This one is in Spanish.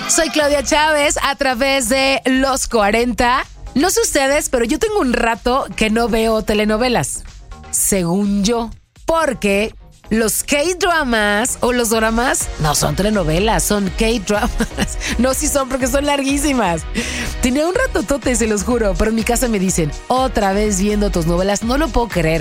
Soy Claudia Chávez a través de Los 40. No sé ustedes, pero yo tengo un rato que no veo telenovelas, según yo, porque los K-dramas o los doramas no son telenovelas, son K-dramas. No, sí son porque son larguísimas. Tenía un ratotote, se los juro, pero en mi casa me dicen, otra vez viendo tus novelas, no lo puedo creer.